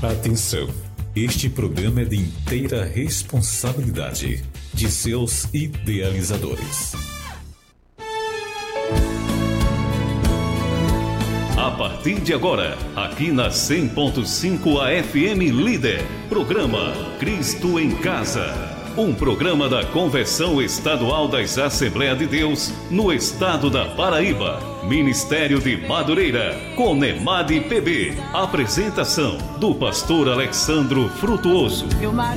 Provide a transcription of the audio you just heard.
Atenção! Este programa é de inteira responsabilidade de seus idealizadores. A partir de agora, aqui na 100.5 AFM Líder, programa Cristo em Casa. Um programa da Convenção Estadual das Assembleias de Deus no estado da Paraíba. Ministério de Madureira, Conemad PB. Apresentação do pastor Alexandro Frutuoso.